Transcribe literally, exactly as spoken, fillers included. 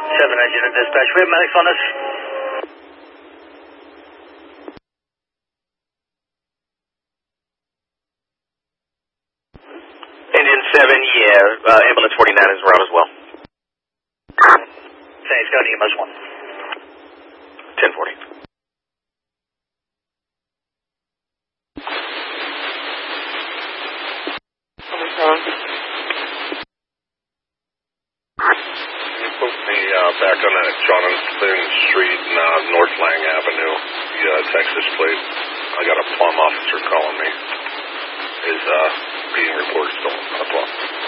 seven nine unit dispatch. We have medics on us. Indian seven, yeah, uh, ambulance forty-nine is around as well. Thanks, got an E M S one. ten forty. Can you put me uh, back on that Jonathan Street and uh, North Lang Avenue, the uh, Texas plate? I got a plum officer calling me. Is uh, being reported stolen on a plum.